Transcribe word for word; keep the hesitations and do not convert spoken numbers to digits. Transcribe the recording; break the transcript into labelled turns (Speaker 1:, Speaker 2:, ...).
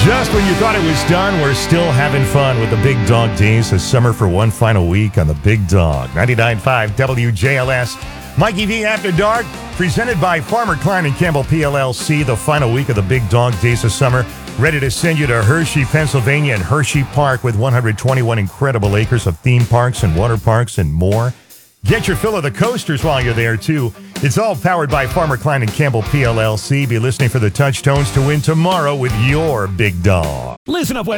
Speaker 1: Just when you thought it was done, we're still having fun with the Big Dog Days of summer for one final week on the Big Dog. ninety-nine point five W J L S. Mikey V After Dark, presented by Farmer Klein and Campbell P L L C. The final week of the Big Dog Days of summer. Ready to send you to Hershey, Pennsylvania and Hershey Park with one hundred twenty-one incredible acres of theme parks and water parks and more. Get your fill of the coasters while you're there, too. It's all powered by Farmer Klein and Campbell P L L C. Be listening for the touchstones to win tomorrow with your Big Dog.
Speaker 2: Listen up, West